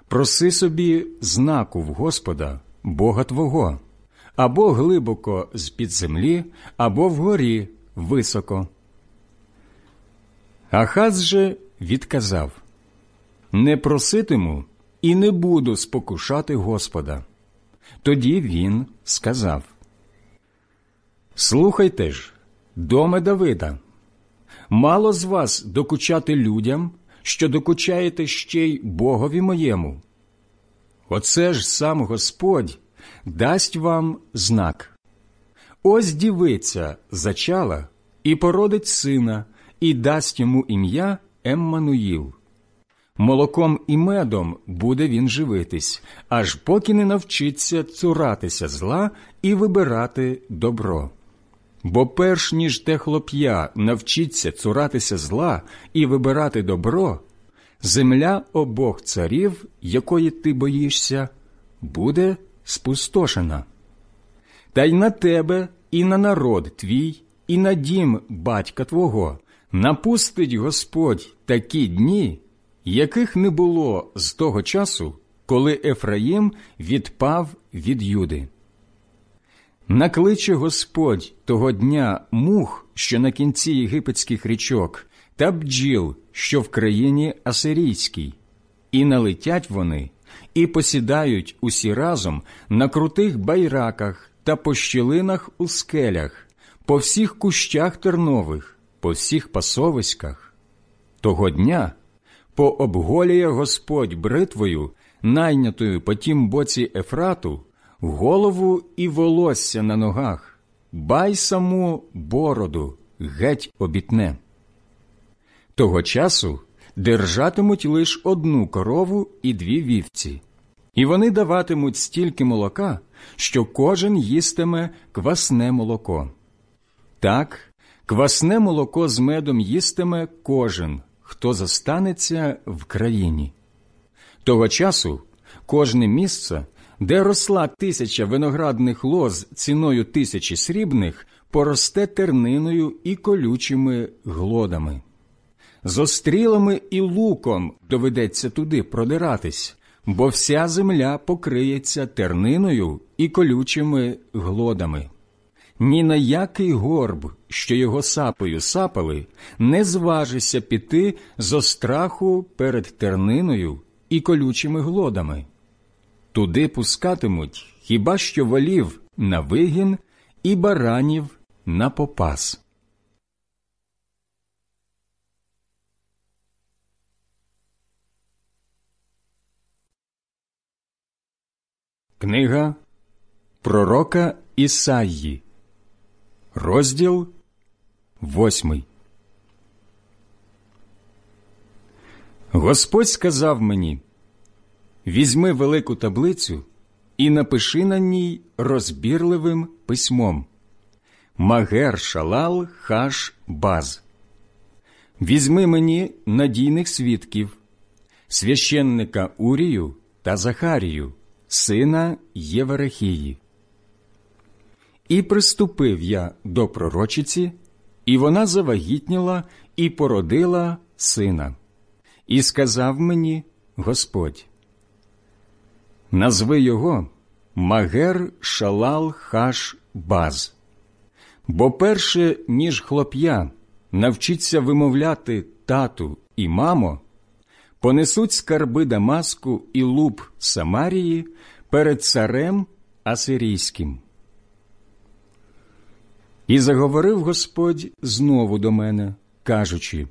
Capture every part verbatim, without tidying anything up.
проси собі знаку в Господа, Бога твого, або глибоко з-під землі, або вгорі високо». Ахаз же відказав: «Не проситиму і не буду спокушати Господа». Тоді він сказав: «Слухайте ж, доме Давида, мало з вас докучати людям, що докучаєте ще й Богові моєму. Оце ж сам Господь дасть вам знак. Ось дівиця зачала і породить сина, і дасть йому ім'я Еммануїл. Молоком і медом буде він живитись, аж поки не навчиться цуратися зла і вибирати добро. Бо перш ніж те хлоп'я навчиться цуратися зла і вибирати добро, земля обох царів, якої ти боїшся, буде спустошена. Та й на тебе, і на народ твій, і на дім батька твого напустить Господь такі дні, яких не було з того часу, коли Ефраїм відпав від Юди. Накличе Господь того дня мух, що на кінці єгипетських річок, та бджіл, що в країні Асирійській, і налетять вони, і посідають усі разом на крутих байраках та по щілинах у скелях, по всіх кущах тернових, по всіх пасовиськах. Того дня пообголює Господь бритвою, найнятою по тім боці Ефрату, голову і волосся на ногах, бай саму бороду геть обітне. Того часу держатимуть лиш одну корову і дві вівці, і вони даватимуть стільки молока, що кожен їстиме квасне молоко. Так, квасне молоко з медом їстиме кожен, хто зостанеться в країні. Того часу кожне місце, де росла тисяча виноградних лоз ціною тисячі срібних, поросте терниною і колючими глодами. Зо стрілами і луком доведеться туди продиратись, бо вся земля покриється терниною і колючими глодами. Ні на який горб, що його сапою сапали, не зважися піти зо страху перед терниною і колючими глодами. Туди пускатимуть хіба що волів на вигін і баранів на попас. Книга пророка Ісаї, розділ восьмий. Господь сказав мені: «Візьми велику таблицю і напиши на ній розбірливим письмом: Магер-шалал-хаш-баз. Візьми мені надійних свідків, священника Урію та Захарію, сина Єварихії». І приступив я до пророчиці, і вона завагітніла і породила сина. І сказав мені Господь: «Назви його Магер-шалал-хаш-баз, бо перше, ніж хлоп'я навчиться вимовляти тату і мамо, понесуть скарби Дамаску і луп Самарії перед царем Асирійським». І заговорив Господь знову до мене, кажучи: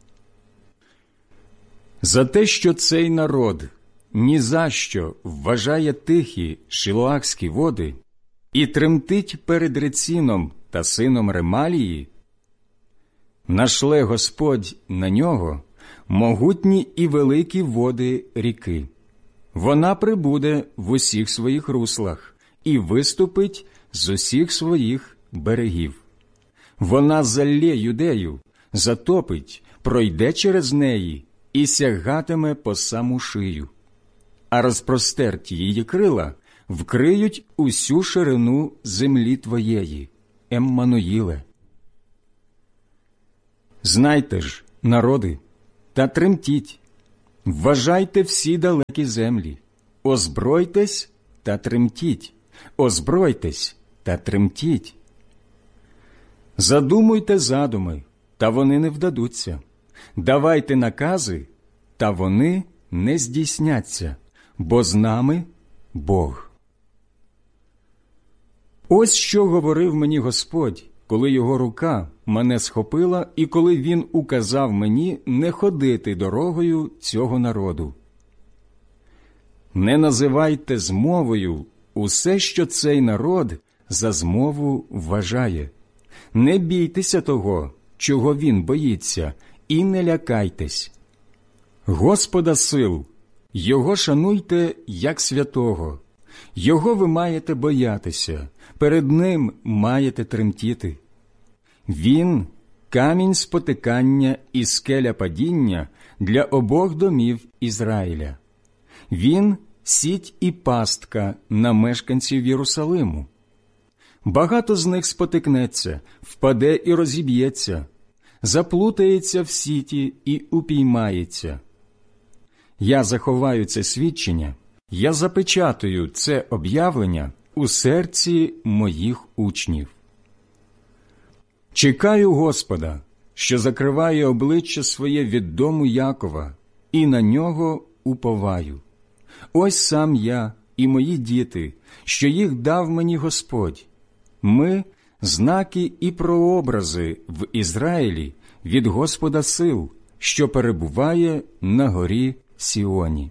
«За те, що цей народ ні за що вважає тихі шилоахські води і тремтить перед Реціном та сином Ремалії, нашле Господь на нього могутні і великі води ріки. Вона прибуде в усіх своїх руслах і виступить з усіх своїх берегів. Вона залє Юдею, затопить, пройде через неї і сягатиме по саму шию. А розпростерті її крила вкриють усю ширину землі твоєї, Еммануїле. Знайте ж, народи, та тремтіть, Вважайте всі далекі землі, озбройтесь та тремтіть, озбройтесь та тремтіть. Задумуйте задуми, та вони не вдадуться. Давайте накази, та вони не здійсняться, бо з нами Бог. Ось що говорив мені Господь, коли його рука мене схопила і коли він указав мені не ходити дорогою цього народу. Не називайте змовою усе, що цей народ за змову вважає. Не бійтеся того, чого він боїться, і не лякайтесь. Господа сил, Його шануйте як святого. Його ви маєте боятися, перед Ним маєте тремтіти. Він – камінь спотикання і скеля падіння для обох домів Ізраїля. Він – сіть і пастка на мешканців Єрусалиму. Багато з них спотикнеться, впаде і розіб'ється, заплутається в сіті і упіймається. Я заховаю це свідчення, я запечатаю це об'явлення у серці моїх учнів. Чекаю Господа, що закриває обличчя своє від дому Якова, і на нього уповаю. Ось сам я і мої діти, що їх дав мені Господь. Ми – знаки і прообрази в Ізраїлі від Господа сил, що перебуває на горі Сіоні.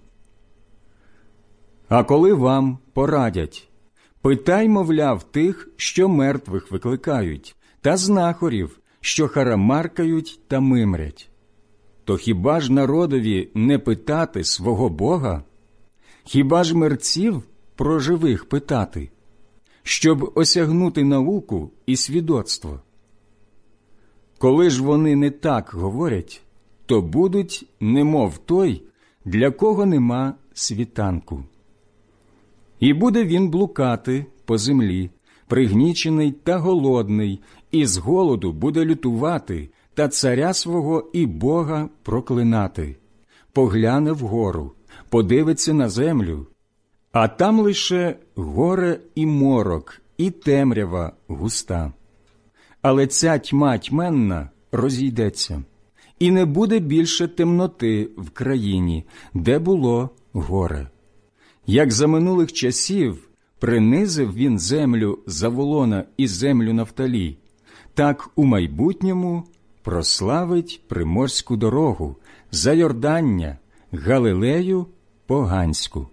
А коли вам порадять, питай, мовляв, тих, що мертвих викликають, та знахорів, що харамаркають та мимрять. То хіба ж народові не питати свого Бога? Хіба ж мерців про живих питати, щоб осягнути науку і свідоцтво? Коли ж вони не так говорять, то будуть немов той, для кого нема світанку. І буде він блукати по землі, пригнічений та голодний, і з голоду буде лютувати та царя свого і Бога проклинати. Погляне вгору, подивиться на землю, а там лише горе і морок, і темрява густа. Але ця тьма тьменна розійдеться, і не буде більше темноти в країні, де було горе. Як за минулих часів принизив він землю Заволона і землю Нафталі, так у майбутньому прославить приморську дорогу, Зайордання, Галилею поганську.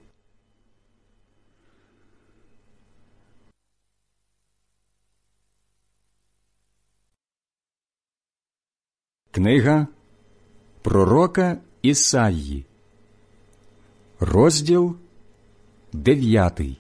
Книга пророка Ісаї, розділ дев'ятий.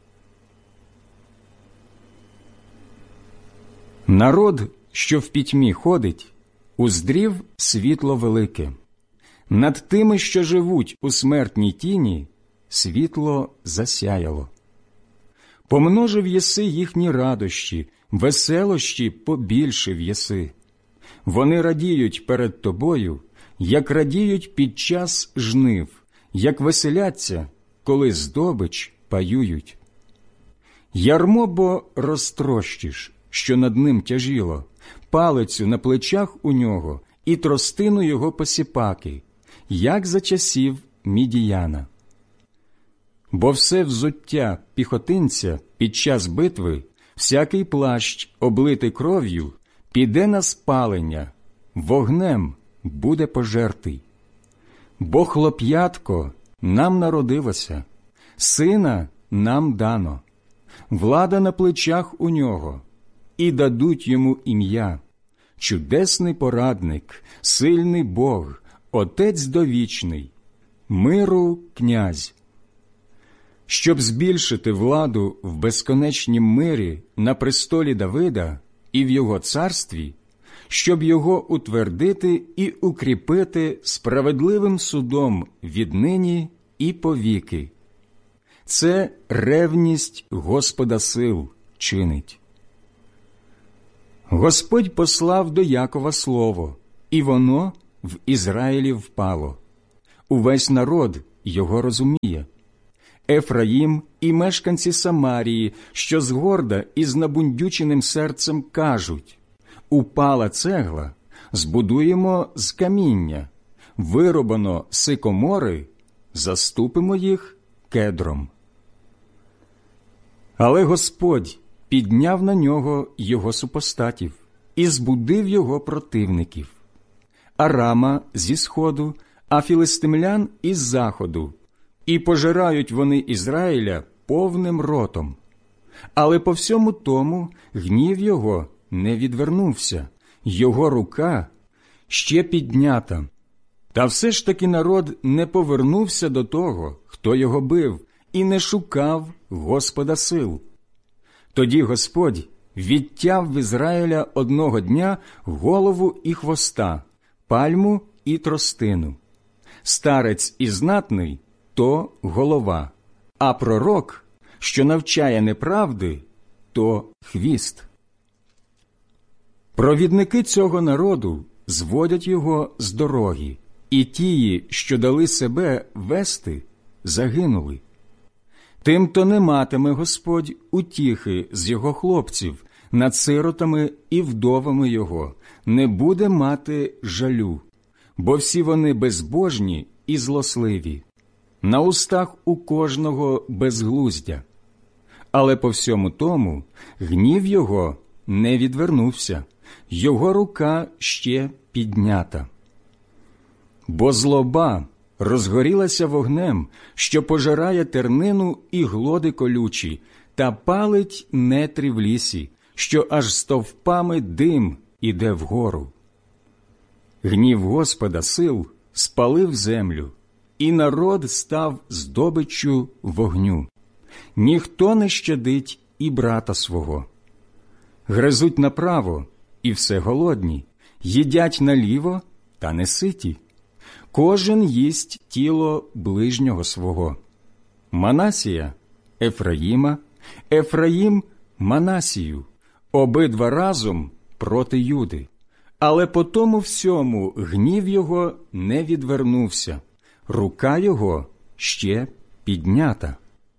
Народ, що в пітьмі ходить, уздрів світло велике. Над тими, що живуть у смертній тіні, світло засяяло. Помножив єси їхні радощі, веселощі побільшив єси. Вони радіють перед тобою, як радіють під час жнив, як веселяться, коли здобич паюють. Ярмо бо розтрощиш, що над ним тяжіло, палицю на плечах у нього і тростину його посіпаки, як за часів Мідіяна. Бо все взуття піхотинця під час битви, всякий плащ, облитий кров'ю, піде на спалення, вогнем буде пожертий. Бо хлоп'ятко нам народилося, сина нам дано, влада на плечах у нього, і дадуть йому ім'я, чудесний порадник, сильний Бог, Отець довічний, миру князь. Щоб збільшити владу в безконечнім мирі на престолі Давида і в його царстві, щоб його утвердити і укріпити справедливим судом віднині і повіки. Це ревність Господа сил чинить. Господь послав до Якова слово, і воно в Ізраїлі впало. увесь народ його розуміє. Ефраїм і мешканці Самарії, що згорда і з набундюченим серцем кажуть: упала цегла, збудуємо з каміння, вирубано сикомори, заступимо їх кедром. Але Господь підняв на нього його супостатів і збудив його противників. Арама зі сходу, а філистимлян із заходу, і пожирають вони Ізраїля повним ротом. Але по всьому тому гнів його не відвернувся, його рука ще піднята. Та все ж таки народ не повернувся до того, хто його бив, і не шукав Господа сил. Тоді Господь відтяв в Ізраїля одного дня голову і хвоста, пальму і тростину. Старець і знатний – то голова, а пророк, що навчає неправди, то хвіст. Провідники цього народу зводять його з дороги, і тії, що дали себе вести, загинули. Тим-то не матиме Господь утіхи з його хлопців, над сиротами і вдовами його не буде мати жалю, бо всі вони безбожні і злосливі. На устах у кожного безглуздя. Але по всьому тому гнів його не відвернувся, його рука ще піднята. Бо злоба розгорілася вогнем, що пожирає тернину і глоди колючі, та палить нетрі в лісі, що аж стовпами дим іде вгору. Гнів Господа сил спалив землю, і народ став здобиччю вогню. Ніхто не щадить і брата свого. Гризуть направо, і все голодні, їдять наліво, та не ситі. Кожен їсть тіло ближнього свого. Манасія – Ефраїма, Ефраїм – Манасію, обидва разом проти Юди. Але по тому всьому гнів його не відвернувся, рука його ще піднята.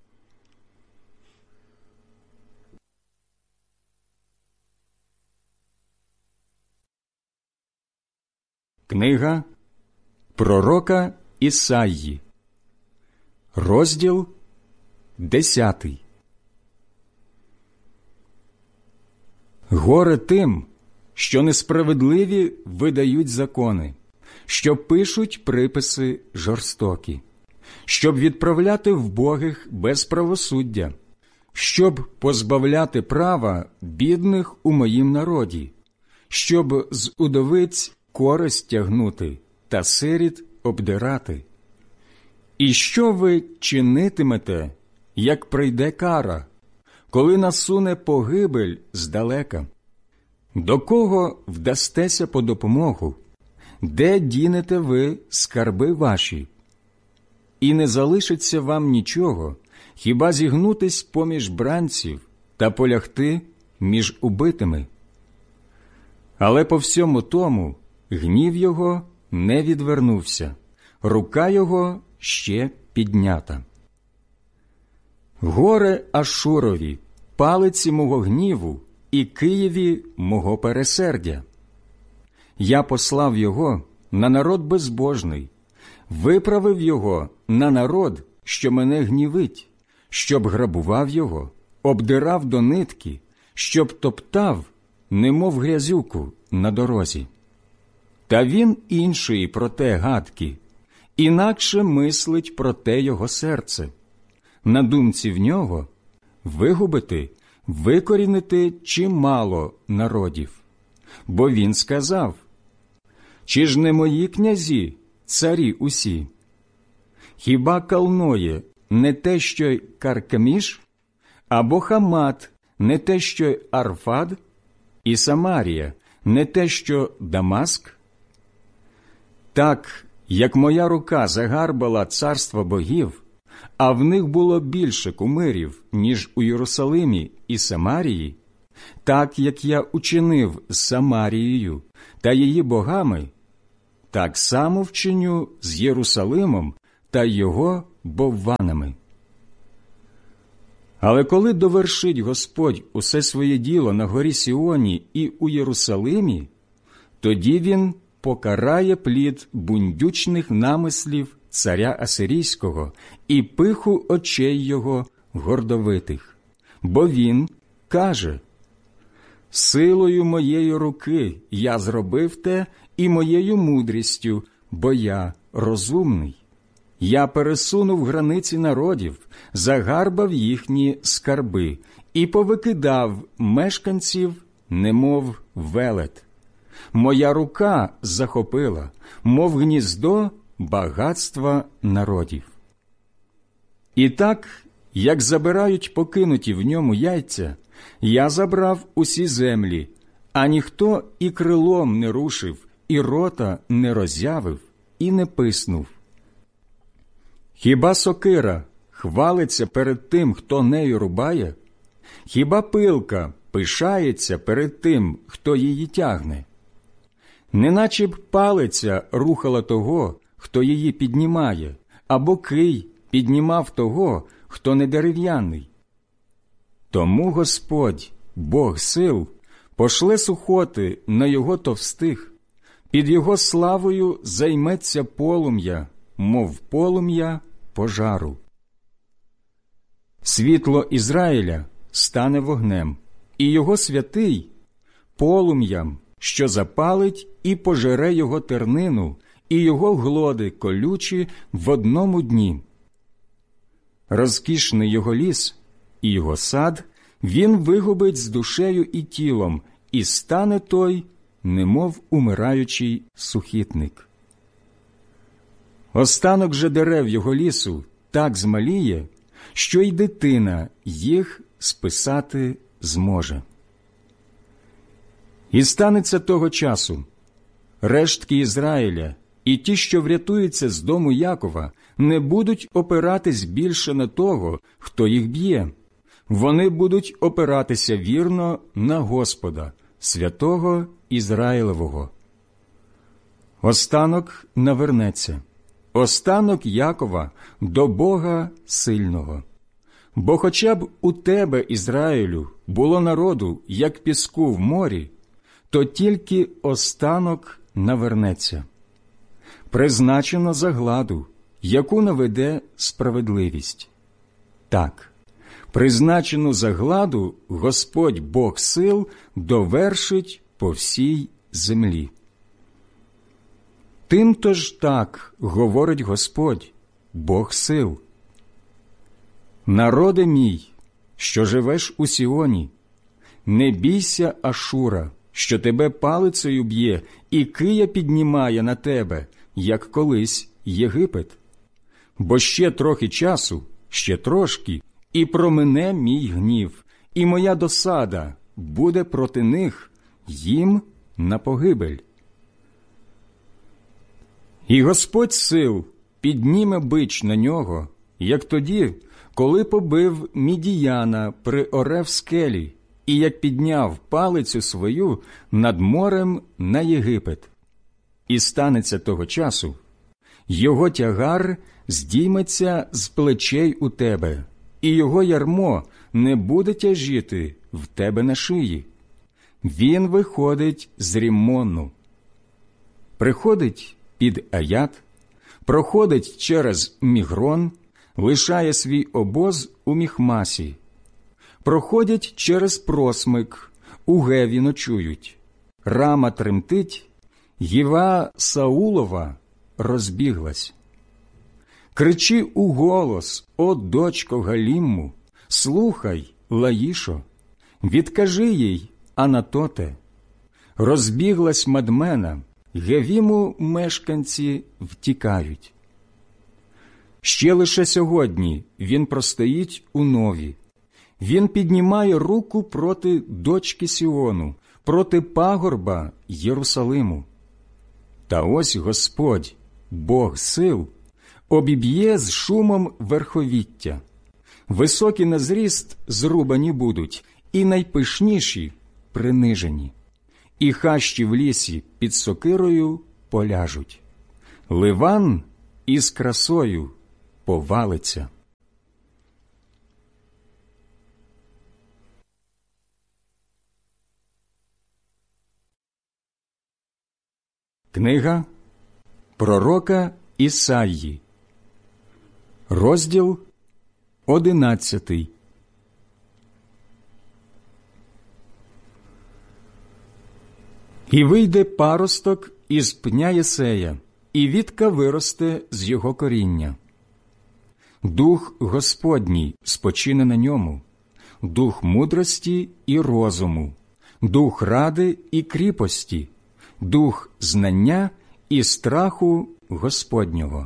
Книга пророка Ісаї, розділ десятий. Горе тим, що несправедливі видають закони, що пишуть приписи жорстокі, щоб відправляти вбогих без правосуддя, щоб позбавляти права бідних у моїм народі, щоб з удовиць користь тягнути та сиріт обдирати. І що ви чинитимете, як прийде кара, коли насуне погибель здалека? До кого вдастеся по допомогу? Де дінете ви скарби ваші? І не залишиться вам нічого, хіба зігнутись поміж бранців та полягти між убитими. Але по всьому тому гнів його не відвернувся, рука його ще піднята. Горе Ашурові, палиці мого гніву, і Києві мого пересердя. Я послав його на народ безбожний, виправив його на народ, що мене гнівить, щоб грабував його, обдирав до нитки, щоб топтав, немов грязюку на дорозі. Та він іншої про те гадки, інакше мислить про те його серце. На думці в нього вигубити, викорінити чимало народів. Бо він сказав: чи ж не мої князі, царі усі? Хіба Калноє не те, що й Каркеміш, або Хамат не те, що й Арфад, і Самарія не те, що Дамаск? Так, як моя рука загарбала царства богів, а в них було більше кумирів, ніж у Єрусалимі і Самарії, так, як я учинив з Самарією та її богами, так само вчиню з Єрусалимом та його бовванами. Але коли довершить Господь усе своє діло на горі Сіоні і у Єрусалимі, тоді він покарає плід бундючних намислів царя Асирійського і пиху очей його гордовитих. Бо він каже: «Силою моєї руки я зробив те і моєю мудрістю, бо я розумний. Я пересунув границі народів, загарбав їхні скарби і повикидав мешканців, немов велет. Моя рука захопила, мов гніздо, багатства народів. І так, як забирають покинуті в ньому яйця, я забрав усі землі, а ніхто і крилом не рушив, і рота не роззявив, і не писнув. Хіба сокира хвалиться перед тим, хто нею рубає? Хіба пилка пишається перед тим, хто її тягне? Неначе б палиця рухала того, хто її піднімає, або кий піднімав того, хто не дерев'яний. Тому Господь, Бог сил, пошле сухоти на його товстих, під його славою займеться полум'я, мов полум'я пожару. Світло Ізраїля стане вогнем, і його святий – полум'ям, що запалить і пожере його тернину, і його глоди колючі в одному дні. Розкішний його ліс і його сад він вигубить з душею і тілом, і стане той, немов умираючий сухітник. Останок же дерев його лісу так змаліє, що й дитина їх списати зможе. І станеться того часу, рештки Ізраїля і ті, що врятуються з дому Якова, не будуть опиратись більше на того, хто їх б'є. Вони будуть опиратися вірно на Господа, святого Ізраїлевого. Останок навернеться, останок Якова до Бога сильного. Бо хоча б у тебе, Ізраїлю, було народу, як піску в морі, то тільки останок навернеться. Призначено загладу, яку наведе справедливість. Так, призначену загладу Господь Бог сил довершить по всій землі. Тим-то ж так говорить Господь, Бог сил. Народе мій, що живеш у Сіоні, не бійся Ашура, що тебе палицею б'є і кия піднімає на тебе, як колись Єгипет. Бо ще трохи часу, ще трошки, і промине мій гнів, і моя досада буде проти них, їм на погибель. І Господь сил підніме бич на нього, як тоді, коли побив Мідіяна при Оре в скелі, і як підняв палицю свою над морем на Єгипет. І станеться того часу, його тягар здійметься з плечей у тебе, і його ярмо не буде тяжіти в тебе на шиї. Він виходить з Ріммону, приходить під Аят, проходить через Мігрон, лишає свій обоз у Міхмасі, проходять через Просмик, у Геві ночують. Рама тремтить, Гіва Саулова розбіглась. Кричи у голос, о дочко Галімму, слухай, Лаїшо, відкажи їй, Анатоте. Розбіглась Мадмена, Гевіму мешканці втікають. Ще лише сьогодні він простоїть у Нові. Він піднімає руку проти дочки Сіону, проти пагорба Єрусалиму. Та ось Господь, Бог сил, обіб'є з шумом верховіття. Високі на зріст зрубані будуть, і найпишніші принижені. І хащі в лісі під сокирою поляжуть. Ливан із красою повалиться. Книга пророка Ісаї, розділ одинадцятий. І вийде паросток із пня Єсея, і вітка виросте з його коріння. Дух Господній спочине на ньому, дух мудрості і розуму, дух ради і кріпості, дух знання і страху Господнього.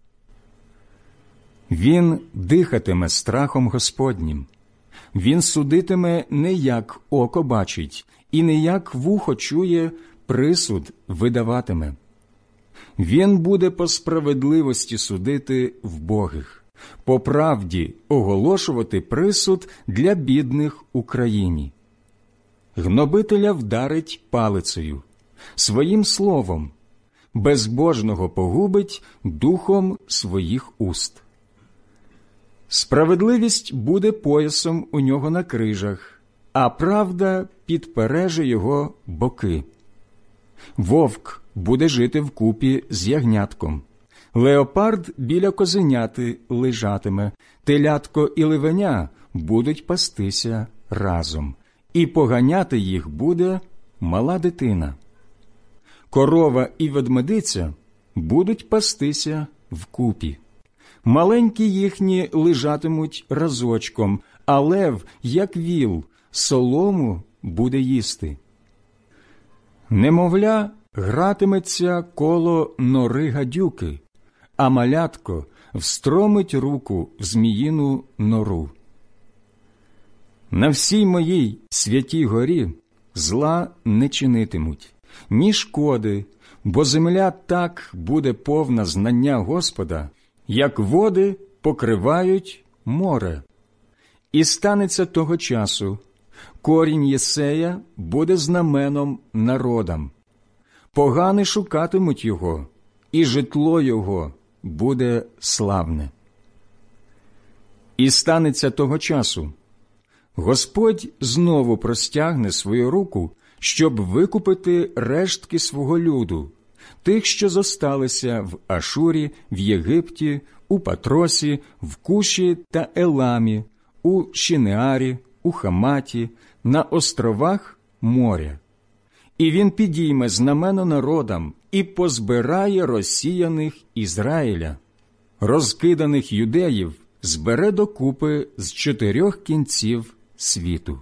Він дихатиме страхом Господнім. Він судитиме не як око бачить, і не як вухо чує, присуд видаватиме. Він буде по справедливості судити вбогих, по правді оголошувати присуд для бідних у країні. Гнобителя вдарить палицею, своїм словом, безбожного погубить духом своїх уст. Справедливість буде поясом у нього на крижах, а правда підпереже його боки. Вовк буде жити вкупі з ягнятком, леопард біля козеняти лежатиме, телятко і ливеня будуть пастися разом, і поганяти їх буде мала дитина. Корова і ведмедиця будуть пастися вкупі. Маленькі їхні лежатимуть разочком, а лев, як віл, солому буде їсти. Немовля гратиметься коло нори гадюки, а малятко встромить руку в зміїну нору. На всій моїй святій горі зла не чинитимуть, ні шкоди, бо земля так буде повна знання Господа, як води покривають море. І станеться того часу, корінь Єсея буде знаменом народам. Погани шукатимуть його, і житло його буде славне. І станеться того часу, Господь знову простягне свою руку, щоб викупити рештки свого люду, тих, що зосталися в Ашурі, в Єгипті, у Патросі, в Куші та Еламі, у Шинеарі, у Хаматі, на островах моря. І він підійме знамено народам і позбирає розсіяних Ізраїля. Розкиданих юдеїв збере докупи з чотирьох кінців світу.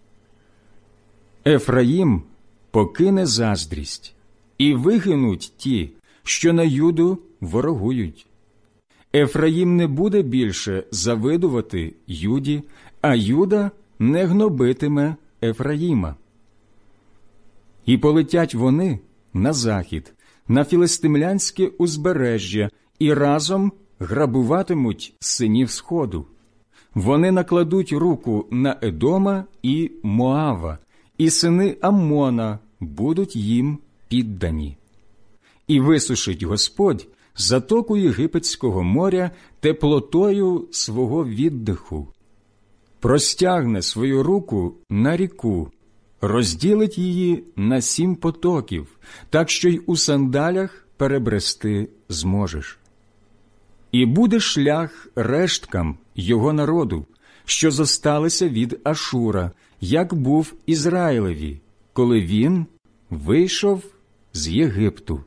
Ефраїм покине заздрість, і вигинуть ті, що на Юду ворогують. Ефраїм не буде більше завидувати Юді, а Юда не гнобитиме Ефраїма. І полетять вони на захід, на філистимлянське узбережжя, і разом грабуватимуть синів Сходу. Вони накладуть руку на Едома і Моава, і сини Аммона будуть їм піддані. І висушить Господь затоку Єгипетського моря теплотою свого віддиху. Простягне свою руку на ріку, розділить її на сім потоків, так що й у сандалях перебрести зможеш. І буде шлях решткам його народу, що зосталися від Ашура, як був Ізраїлеві, коли він вийшов з Єгипту.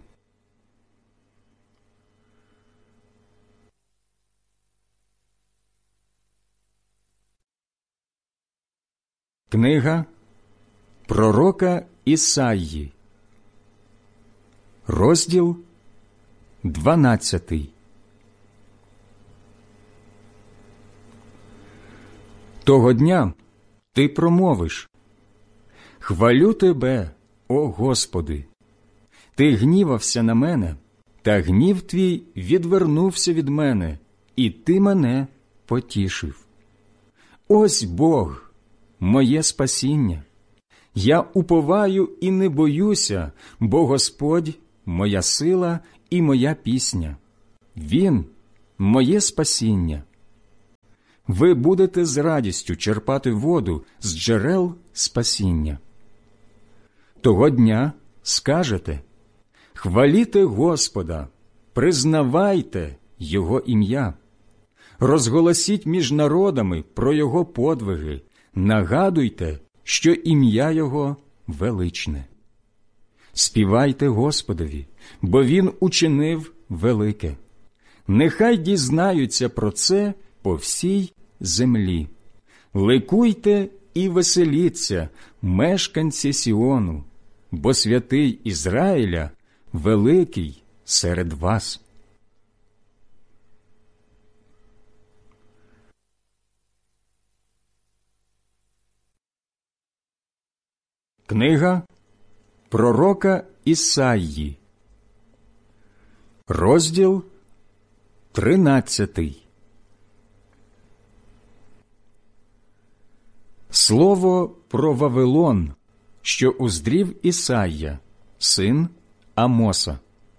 Книга пророка Ісаї, розділ дванадцятий. Того дня ти промовиш: «Хвалю тебе, о Господи! Ти гнівався на мене, та гнів твій відвернувся від мене, і ти мене потішив. Ось Бог, моє спасіння. Я уповаю і не боюся, бо Господь – моя сила і моя пісня. Він – моє спасіння. Ви будете з радістю черпати воду з джерел спасіння. Того дня скажете: хваліте Господа, признавайте Його ім'я. Розголосіть між народами про Його подвиги, нагадуйте, що ім'я Його величне. Співайте Господові, бо Він учинив велике. Нехай дізнаються про це по всій землі. Ликуйте і веселіться, мешканці Сіону, бо святий Ізраїля великий серед вас. Книга пророка Ісаї, розділ тринадцятий. Слово про Вавилон, що уздрів Ісая, син Амоса.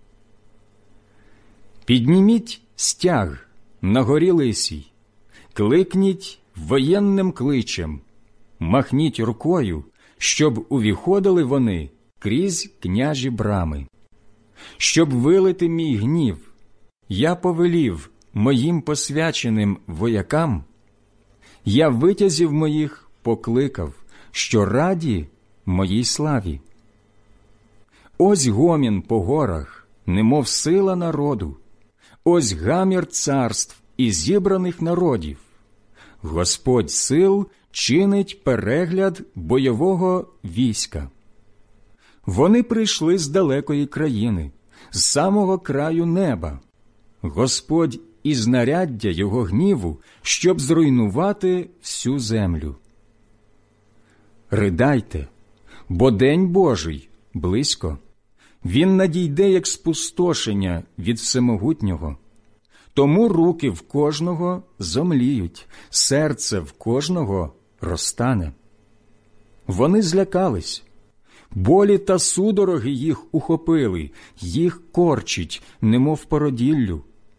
Підніміть стяг на горі лисій, кликніть воєнним кличем, махніть рукою, щоб увіходили вони крізь княжі брами. Щоб вилити мій гнів, я повелів моїм посвяченим воякам, я витязів моїх покликав, що раді моїй славі. Ось гомін по горах, немов сила народу, ось гамір царств і зібраних народів. Господь сил чинить перегляд бойового війська. Вони прийшли з далекої країни, з самого краю неба. Господь і знаряддя його гніву, щоб зруйнувати всю землю. Ридайте, бо день Божий близько. Він надійде, як спустошення від Всемогутнього. Тому руки в кожного зомліють, серце в кожного розтане. Вони злякались. Болі та судороги їх ухопили, їх корчить, немов породіллю.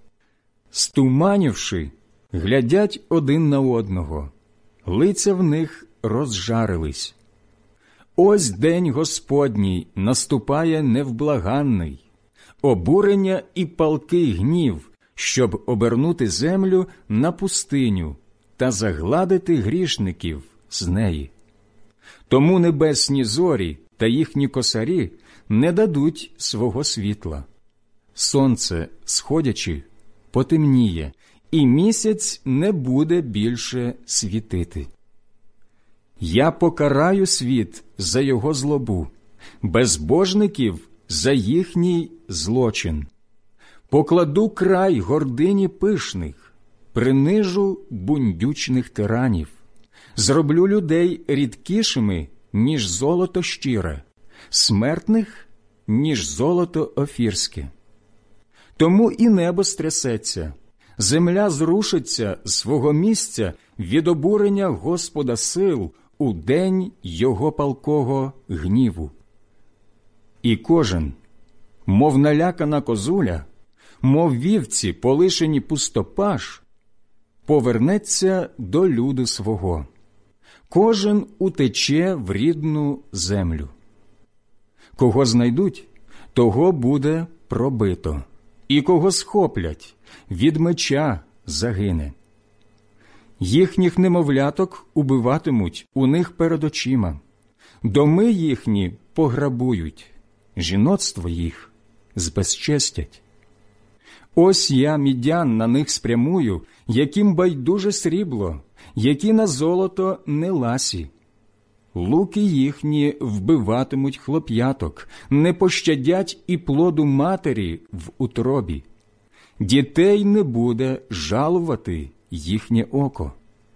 Стуманівши, глядять один на одного, лиця в них розжарились. Ось день Господній наступає невблаганний, обурення і палкий гнів, щоб обернути землю на пустиню та загладити грішників з неї. Тому небесні зорі та їхні косарі не дадуть свого світла. Сонце, сходячи, потемніє, і місяць не буде більше світити. Я покараю світ за його злобу, безбожників за їхній злочин. Покладу край гордині пишних, принижу бундючних тиранів. Зроблю людей рідкішими, ніж золото щире, смертних, ніж золото офірське. Тому і небо стрясеться, земля зрушиться з свого місця від обурення Господа сил у день його палкого гніву. І кожен, мов налякана козуля, мов вівці, полишені пустопаш, повернеться до люду свого. Кожен утече в рідну землю. Кого знайдуть, того буде пробито, і кого схоплять, від меча загине. Їхніх немовляток убиватимуть у них перед очима, доми їхні пограбують, жіноцтво їх збезчестять. Ось я мідян на них спрямую, яким байдуже срібло, які на золото не ласі. Луки їхні вбиватимуть хлоп'яток, не пощадять і плоду матері в утробі. Дітей не буде жалувати їхнє око.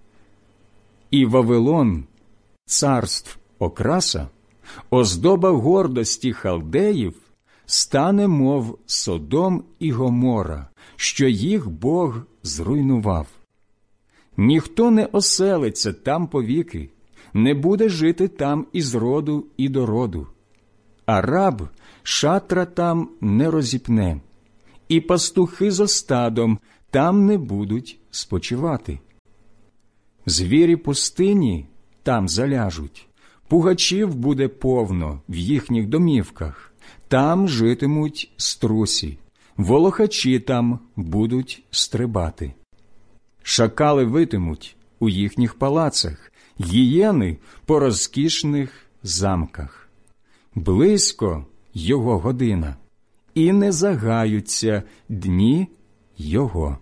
І Вавилон, царств окраса, оздоба гордості халдеїв, стане, мов Содом і Гомора, що їх Бог зруйнував. Ніхто не оселиться там повіки, не буде жити там із роду і до роду. А раб, шатра там не розіпне, і пастухи зо стадом там не будуть спочивати. Звірі пустині там заляжуть, пугачів буде повно в їхніх домівках, там житимуть струсі, волохачі там будуть стрибати. Шакали витимуть у їхніх палацах, гієни по розкішних замках. Близько його година, і не загаються дні його.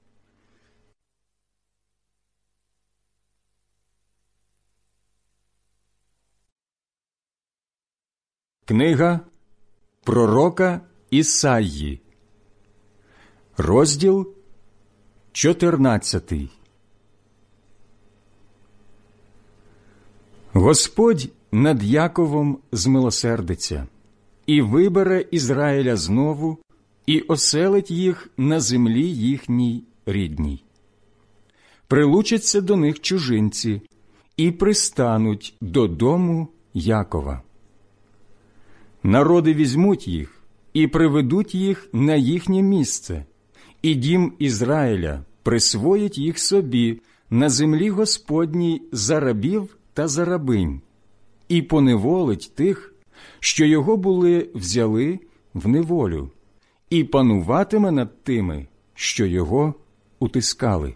Книга пророка Ісаї, розділ чотирнадцятий. Господь над Яковом змилосердиться, і вибере Ізраїля знову, і оселить їх на землі їхній рідній. Прилучаться до них чужинці, і пристануть додому Якова. Народи візьмуть їх і приведуть їх на їхнє місце, і дім Ізраїля присвоїть їх собі на землі Господній за рабів та за рабинь, і поневолить тих, що його були взяли в неволю, і пануватиме над тими, що його утискали.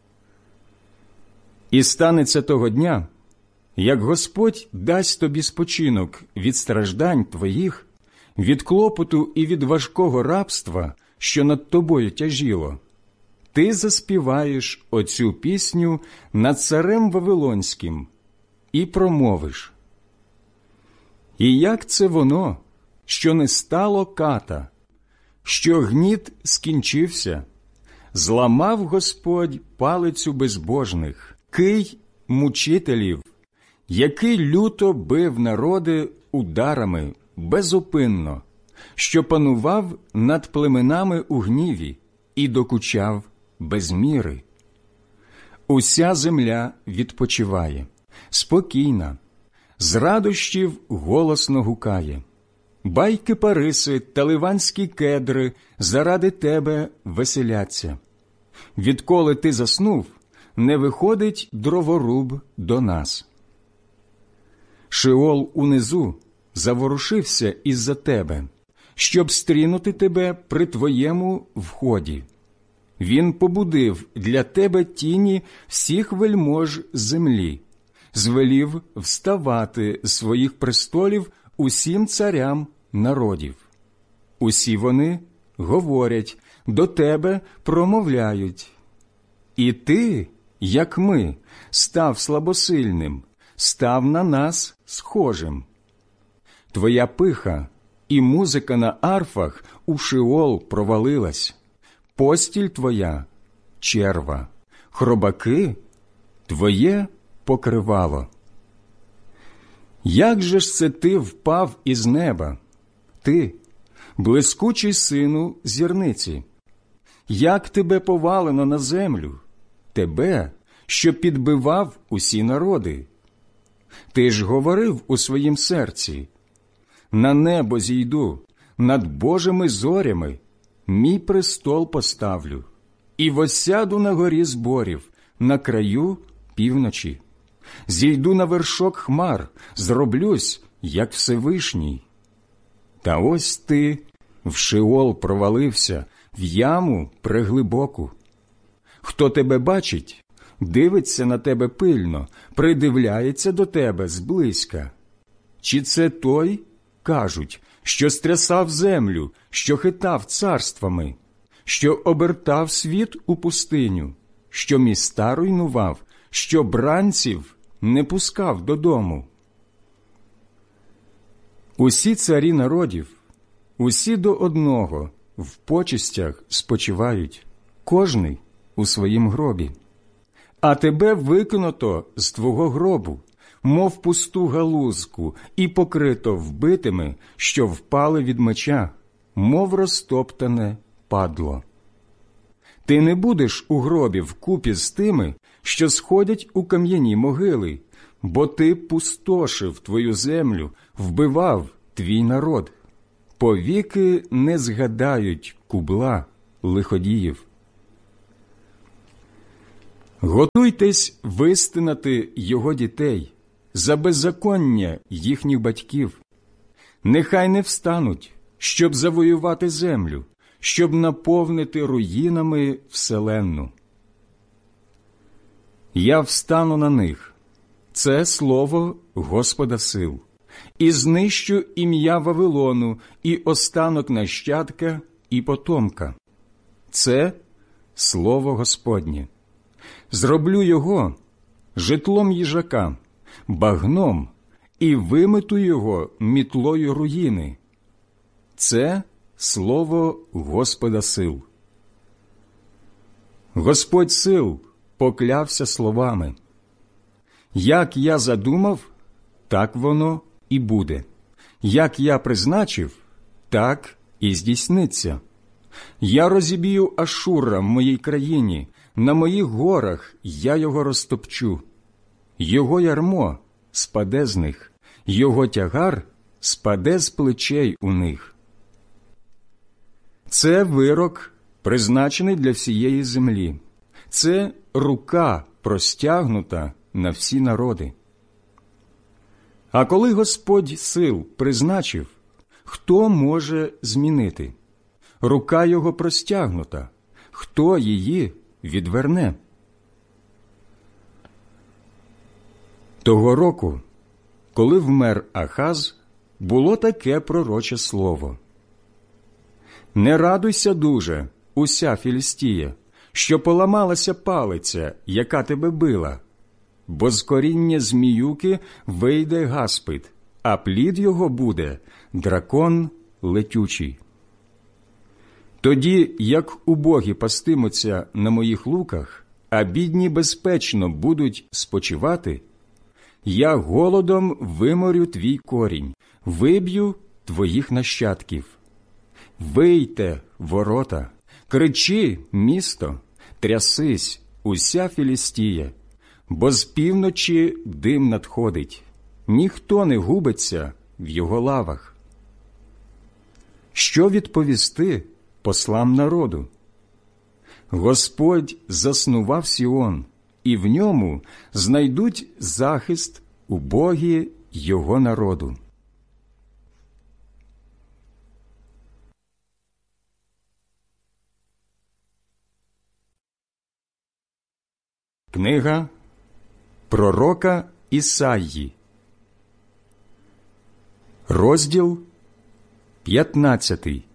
І станеться того дня, як Господь дасть тобі спочинок від страждань твоїх, від клопоту і від важкого рабства, що над тобою тяжіло, ти заспіваєш оцю пісню над царем Вавилонським і промовиш: «І як це воно, що не стало ката, що гніт скінчився, зламав Господь палицю безбожних, кий мучителів, який люто бив народи ударами безупинно, що панував над племенами у гніві і докучав без міри. Уся земля відпочиває, спокійна, з радощів голосно гукає. Байки париси та ливанські кедри заради тебе веселяться. Відколи ти заснув, не виходить дроворуб до нас. Шеол унизу заворушився із-за тебе, щоб стрінути тебе при твоєму вході. Він побудив для тебе тіні всіх вельмож землі, звелів вставати з своїх престолів усім царям народів. Усі вони говорять, до тебе промовляють. І ти, як ми, став слабосильним, став на нас схожим. Твоя пиха і музика на арфах у Шеол провалилась. Постіль твоя – черва, хробаки – твоє покривало. Як же ж це ти впав із неба, ти, блискучий сину зірниці? Як тебе повалено на землю, тебе, що підбивав усі народи? Ти ж говорив у своїм серці: на небо зійду, над Божими зорями мій престол поставлю, і восяду на горі зборів, на краю півночі. Зійду на вершок хмар, зроблюсь, як Всевишній. Та ось ти в Шеол провалився, в яму преглибоку. Хто тебе бачить, дивиться на тебе пильно, придивляється до тебе зблизька. Чи це той, кажуть, що стрясав землю, що хитав царствами, що обертав світ у пустиню, що міста руйнував, що бранців не пускав додому? Усі царі народів, усі до одного, в почестях спочивають, кожний у своїм гробі. А тебе викинуто з твого гробу, мов пусту галузку, і покрито вбитими, що впали від меча, мов розтоптане падло. Ти не будеш у гробі вкупі з тими, що сходять у кам'яні могили, бо ти пустошив твою землю, вбивав твій народ. повіки не згадають кубла лиходіїв. Готуйтесь вистинати його дітей за беззаконня їхніх батьків. Нехай не встануть, щоб завоювати землю, щоб наповнити руїнами вселенну. Я встану на них, це слово Господа сил, і знищу ім'я Вавилону, і останок нащадка, і потомка. Це слово Господнє. Зроблю його житлом їжака, багном, і вимету його мітлою руїни. Це слово Господа сил. Господь сил поклявся словами: як я задумав, так воно і буде. Як я призначив, так і здійсниться. Я розіб'ю Ашура в моїй країні, на моїх горах я його розтопчу. Його ярмо спаде з них, його тягар спаде з плечей у них. Це вирок, призначений для всієї землі. Це рука простягнута на всі народи. А коли Господь сил призначив, хто може змінити? Рука його простягнута, хто її відверне? Того року, коли вмер Ахаз, було таке пророче слово: «Не радуйся дуже, уся Філістія, що поламалася палиця, яка тебе била, бо з коріння зміюки вийде гаспид, а плід його буде дракон летючий. Тоді, як убогі пастимуться на моїх луках, а бідні безпечно будуть спочивати, я голодом виморю твій корінь, виб'ю твоїх нащадків. Вийте, ворота, кричи, місто, трясись, уся Філістія, бо з півночі дим надходить, ніхто не губиться в його лавах». Що відповісти послам народу? Господь заснував Сіон, і в ньому знайдуть захист убогі його народу. Книга пророка Ісаї, розділ п'ятнадцятий.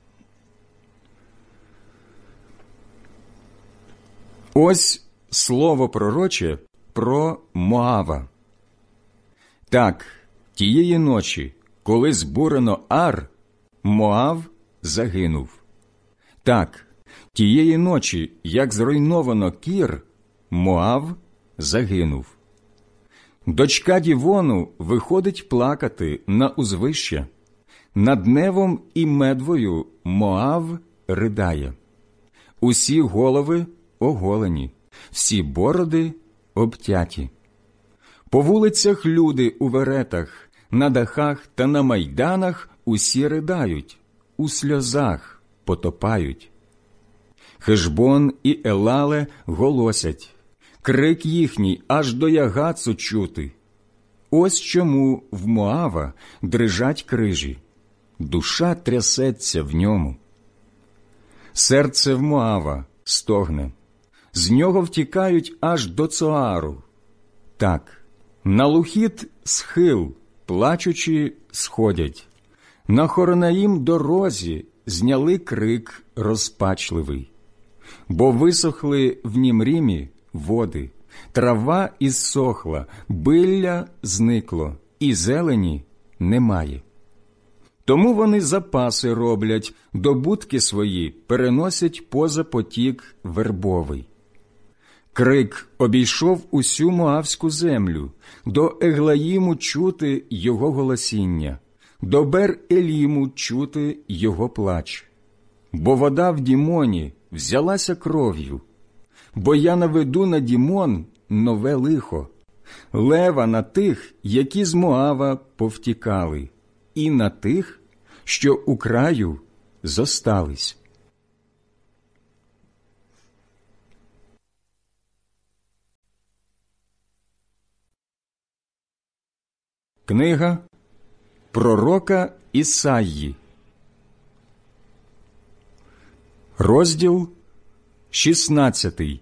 Ось слово пророче про Моава. Так, тієї ночі, коли збурено Ар, Моав загинув. Так, тієї ночі, як зруйновано Кір, Моав загинув. Дочка Дівону виходить плакати на узвище. Над Невом і Медвою Моав ридає. Усі голови оголені, всі бороди обтяті. По вулицях люди у веретах, на дахах та на майданах усі riдають, у сльозах потопають. Хешбон і Елале голосять, крик їхній аж до Ягацу чути. Ось чому в Моава дрижать крижі, душа трясеться в ньому. Серце в Моава стогне, з нього втікають аж до Цоару. Так, на Лухіт схил, плачучи, сходять. На Хоронаїм дорозі зняли крик розпачливий. Бо висохли в Німрімі води, трава ізсохла, билля зникло, і зелені немає. Тому вони запаси роблять, добутки свої переносять поза потік вербовий. Крик обійшов усю Моавську землю, до Еглаїму чути його голосіння, до Бер-Еліму чути його плач. Бо вода в Дімоні взялася кров'ю, бо я наведу на Дімон нове лихо, лева на тих, які з Моава повтікали, і на тих, що у краю зостались. Книга пророка Ісаї, розділ шістнадцятий.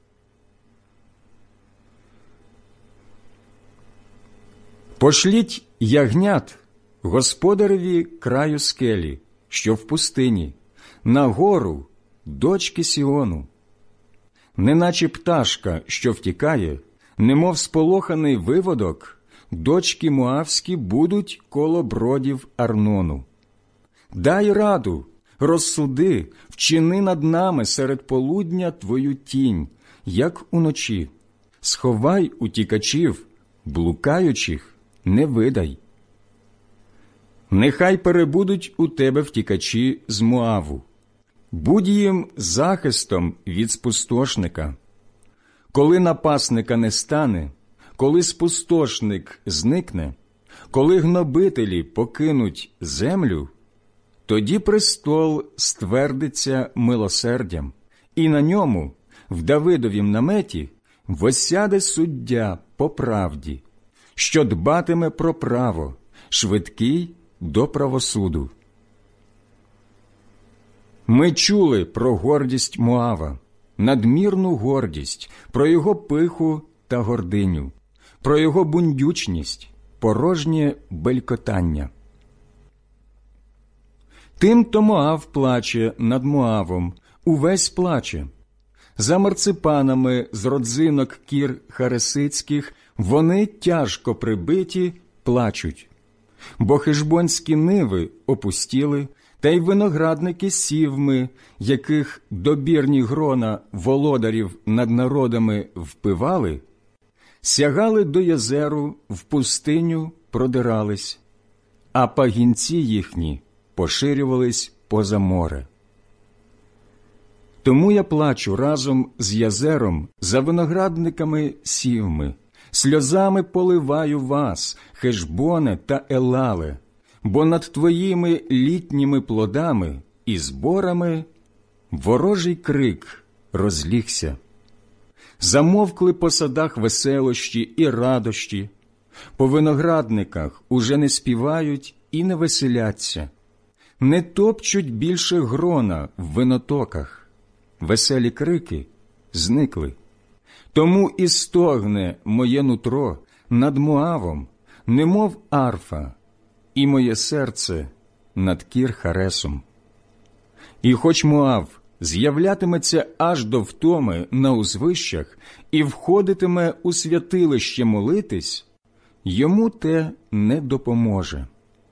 Пошліть ягнят господареві краю скелі, що в пустині, на гору дочки Сіону. Неначе пташка, що втікає, немов сполоханий виводок, дочки Моавські будуть коло бродів Арнону. Дай раду, розсуди, вчини над нами серед полудня твою тінь, як уночі. Сховай утікачів, блукаючих не видай. Нехай перебудуть у тебе втікачі з Моаву. Будь їм захистом від спустошника. Коли напасника не стане, коли спустошник зникне, коли гнобителі покинуть землю, тоді престол ствердиться милосердям, і на ньому, в Давидовім наметі, восяде суддя по правді, що дбатиме про право, швидкий до правосуду. Ми чули про гордість Моава, надмірну гордість, про його пиху та гординю, про його бундючність, порожнє белькотання. Тим-то Моав плаче над Моавом, увесь плаче. За марципанами з родзинок кір харесицьких вони тяжко прибиті плачуть. Бо хижбонські ниви опустіли, та й виноградники сівми, яких добірні грона володарів над народами впивали, сягали до єзеру, в пустиню продирались, а пагінці їхні поширювались поза море. Тому я плачу разом з єзером за виноградниками сівми, сльозами поливаю вас, Хешбоне та Елале, бо над твоїми літніми плодами і зборами ворожий крик розлігся. Замовкли по садах веселощі і радощі, по виноградниках уже не співають і не веселяться, не топчуть більше грона в винотоках, веселі крики зникли. Тому і стогне моє нутро над Моавом, немов арфа, і моє серце над Кір-Харесом. І хоч Моав з'являтиметься аж до втоми на узвищах і входитиме у святилище молитись, йому те не допоможе.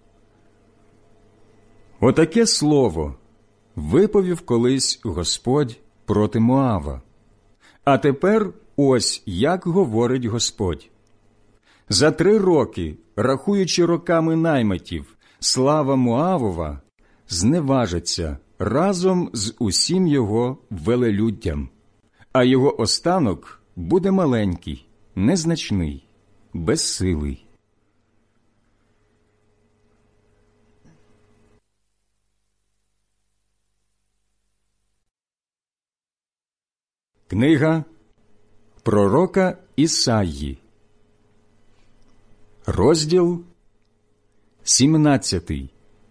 Отаке слово виповів колись Господь проти Моава. А тепер ось як говорить Господь. За три роки, рахуючи роками наймитів, слава Моавова зневажиться разом з усім його велелюддям, а його останок буде маленький, незначний, безсилий. Книга пророка Ісаї, розділ сімнадцятий.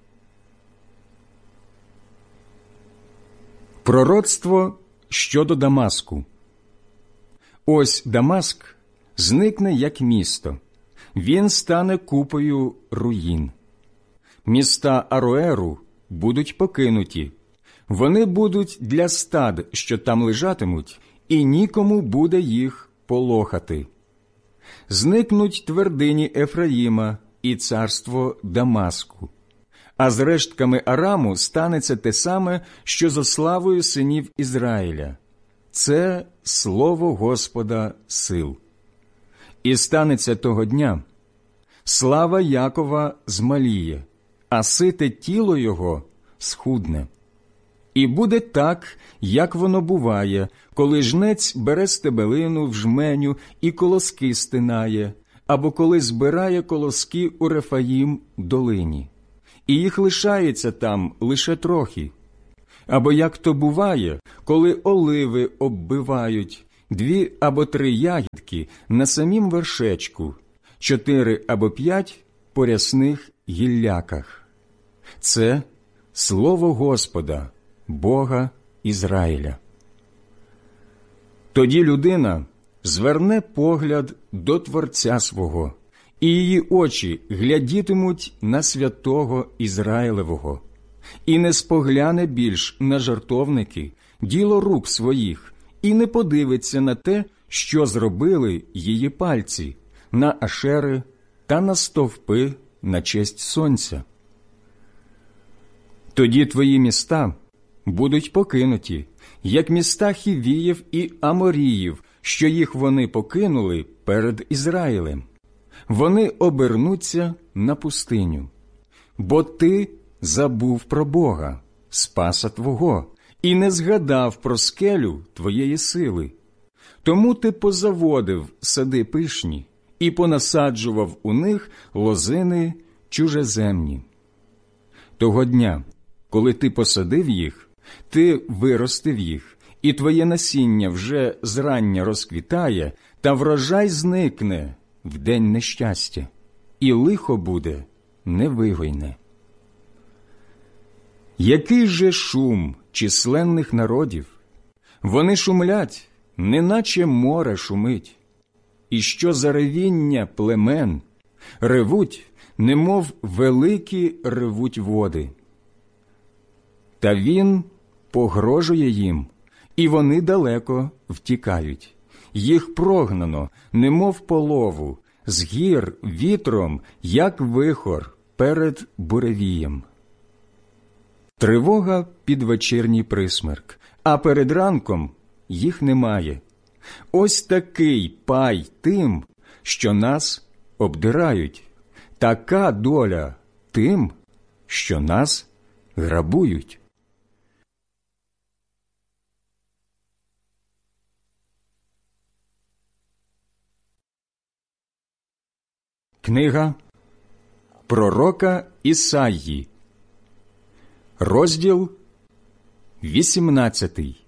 Пророцтво щодо Дамаску. Ось Дамаск зникне як місто, він стане купою руїн. Міста Ароеру будуть покинуті, вони будуть для стад, що там лежатимуть, і нікому буде їх полохати. Зникнуть твердині Ефраїма і царство Дамаску, а з рештками Араму станеться те саме, що зо славою синів Ізраїля. Це слово Господа сил. І станеться того дня, слава Якова змаліє, а сите тіло його схудне. І буде так, як воно буває, коли жнець бере стебелину в жменю і колоски стинає, або коли збирає колоски у Рефаїм долині. і їх лишається там лише трохи. Або як то буває, коли оливи оббивають дві або три ягідки на самім вершечку, чотири або п'ять по рясних гілляках. Це слово Господа, Бога Ізраїля. Тоді людина зверне погляд до Творця свого, і її очі глядітимуть на святого Ізраїлевого, і не спогляне більш на жертовники, діло рук своїх, і не подивиться на те, що зробили її пальці, на ашери та на стовпи на честь сонця. Тоді твої міста будуть покинуті, як міста Хівіїв і Аморіїв, що їх вони покинули перед Ізраїлем. Вони обернуться на пустиню. Бо ти забув про Бога, Спаса твого, і не згадав про скелю твоєї сили. Тому ти позаводив сади пишні і понасаджував у них лозини чужеземні. Того дня, коли ти посадив їх, ти виростив їх, і твоє насіння вже зрання розквітає, та врожай зникне в день нещастя, і лихо буде невигойне. Який же шум численних народів! Вони шумлять, неначе море шумить. І що за ревіння племен! Ревуть, немов великі ревуть води. Та він погрожує їм, і вони далеко втікають. Їх прогнано, немов полову, з гір вітром, як вихор перед буревієм. Тривога під вечірній присмерк, а перед ранком їх немає. Ось такий пай тим, що нас обдирають, така доля тим, що нас грабують. Книга пророка Ісаї, розділ вісімнадцятий.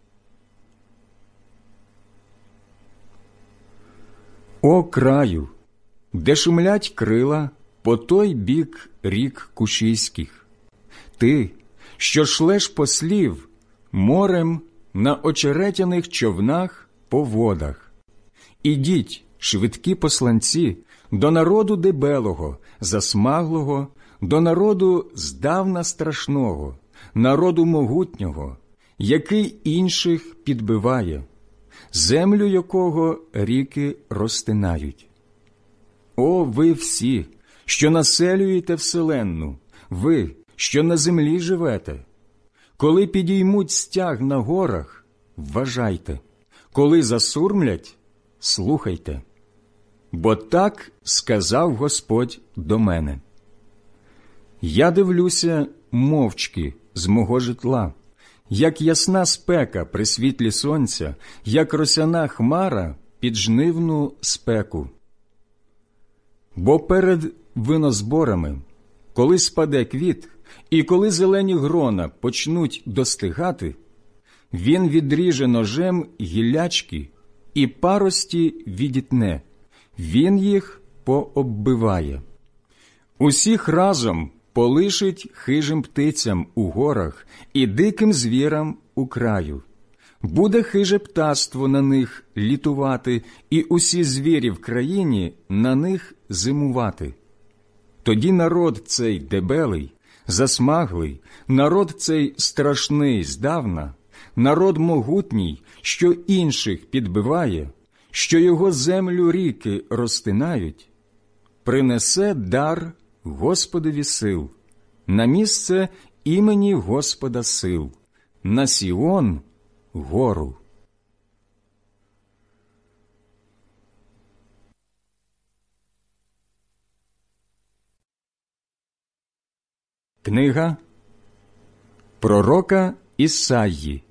О краю, де шумлять крила по той бік рік Кушійських, ти, що шлеш послів морем на очеретяних човнах по водах. Ідіть, швидкі посланці, до народу дебелого, засмаглого, до народу здавна страшного, народу могутнього, який інших підбиває, землю якого ріки розтинають. О, ви всі, що населюєте вселенну, ви, що на землі живете! Коли підіймуть стяг на горах, вважайте, коли засурмлять, слухайте. Бо так сказав Господь до мене. Я дивлюся мовчки з мого житла, як ясна спека при світлі сонця, як росяна хмара під жнивну спеку. Бо перед винозборами, коли спаде квіт, і коли зелені грона почнуть достигати, він відріже ножем гіллячки і парості відітне, він їх пооббиває. Усіх разом полишить хижим птицям у горах і диким звірам у краю. Буде хиже птаство на них літувати, і усі звірі в країні на них зимувати. Тоді народ цей дебелий, засмаглий, народ цей страшний здавна, народ могутній, що інших підбиває, що його землю ріки розтинають, принесе дар Господові сил, на місце імені Господа сил, на Сіон гору. Книга пророка Ісаї,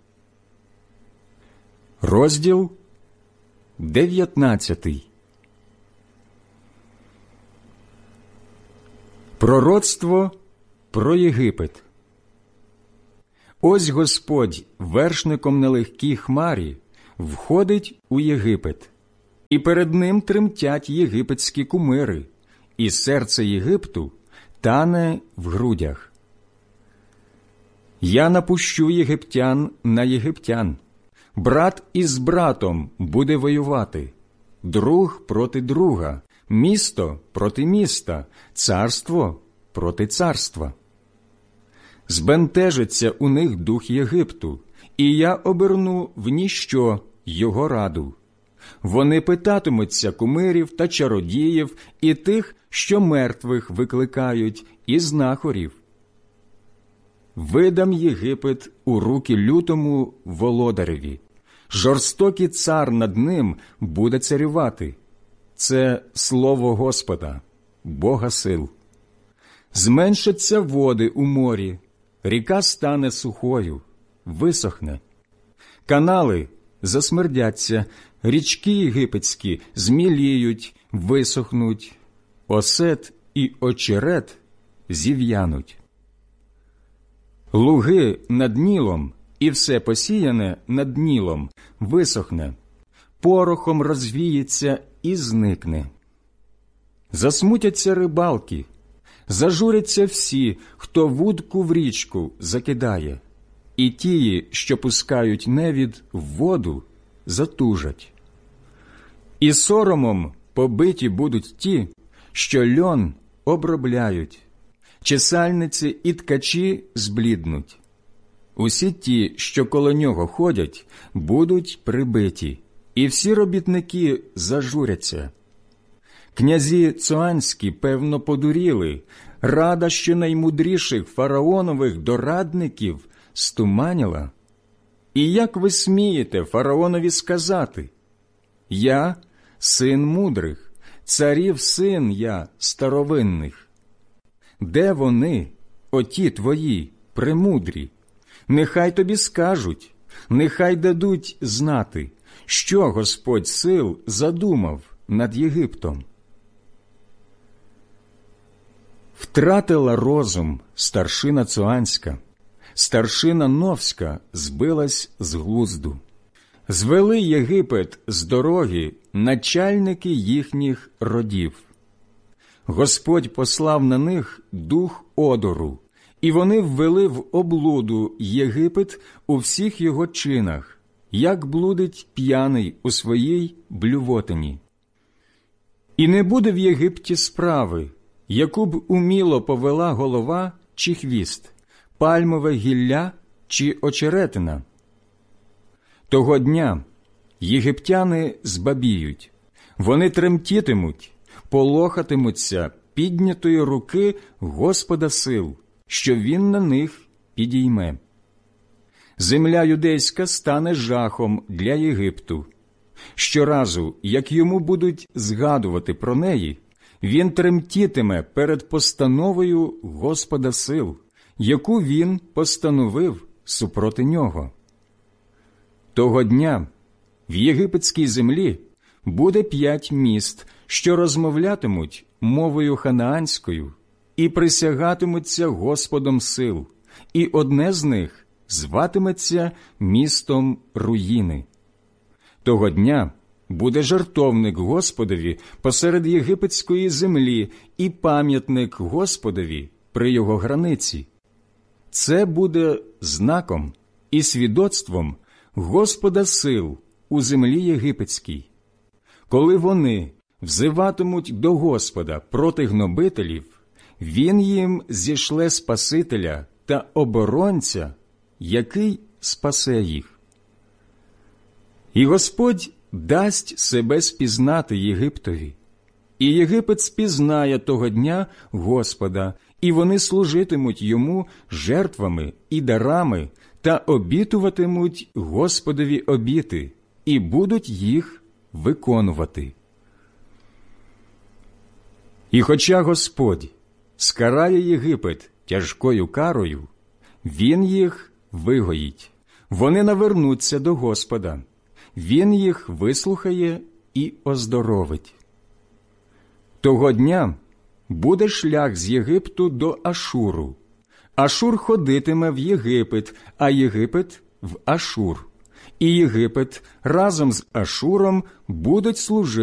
розділ дев'ятнадцятий. Пророцтво Про Єгипет. Ось Господь вершником на легкій хмарі входить у Єгипет, і перед ним тремтять єгипетські кумири, і серце Єгипту тане в грудях. Я напущу єгиптян на єгиптян, брат із братом буде воювати, друг проти друга, місто проти міста, царство проти царства. Збентежиться у них дух Єгипту, і я оберну в ніщо його раду. Вони питатимуться кумирів та чародіїв і тих, що мертвих викликають, і знахорів. Видам Єгипет у руки лютому володареві. Жорстокий цар над ним буде царювати. Це слово Господа, Бога сил. Зменшаться води у морі, ріка стане сухою, висохне. Канали засмердяться, річки єгипетські зміліють, висохнуть, осет і очерет зів'януть. Луги над Нілом і все посіяне над Нілом висохне, порохом розвіється і зникне. Засмутяться рибалки, зажуряться всі, хто вудку в річку закидає, і тії, що пускають невід в воду, затужать. І соромом побиті будуть ті, що льон обробляють, чесальниці і ткачі збліднуть. Усі ті, що коло нього ходять, будуть прибиті, і всі робітники зажуряться. Князі цоанські, певно, подуріли, рада щонаймудріших фараонових дорадників стуманіла. І як ви смієте фараонові сказати: «Я – син мудрих, царів син я старовинних». Де вони, оті твої, премудрі? Нехай тобі скажуть, нехай дадуть знати, що Господь сил задумав над Єгиптом. Втратила розум старшина цоанська, старшина новська збилась з глузду. Звели Єгипет з дороги начальники їхніх родів. Господь послав на них дух одору, і вони ввели в облуду Єгипет у всіх його чинах, як блудить п'яний у своїй блювотині. І не буде в Єгипті справи, яку б уміло повела голова чи хвіст, пальмове гілля чи очеретина. Того дня єгиптяни збабіють, вони тремтітимуть, полохатимуться піднятої руки Господа сил, що він на них підійме. Земля юдейська стане жахом для Єгипту. Щоразу, як йому будуть згадувати про неї, він тремтітиме перед постановою Господа сил, яку він постановив супроти нього. Того дня в єгипетській землі буде п'ять міст, що розмовлятимуть мовою ханаанською і присягатимуться Господом сил, і одне з них зватиметься містом руїни. Того дня буде жертовник Господові посеред єгипетської землі і пам'ятник Господові при його границі. Це буде знаком і свідоцтвом Господа сил у землі єгипетській. Коли вони взиватимуть до Господа проти гнобителів, він їм зішле Спасителя та оборонця, який спасе їх. І Господь дасть себе спізнати Єгиптові, і Єгипет спізнає того дня Господа, і вони служитимуть йому жертвами і дарами та обітуватимуть Господові обіти, і будуть їх виконувати. І хоча Господь скарає Єгипет тяжкою карою, він їх вигоїть, вони навернуться до Господа, він їх вислухає і оздоровить. Того дня буде шлях з Єгипту до Ашуру, Ашур ходитиме в Єгипет, а Єгипет – в Ашур. І Єгипет разом з Ашуром будуть служити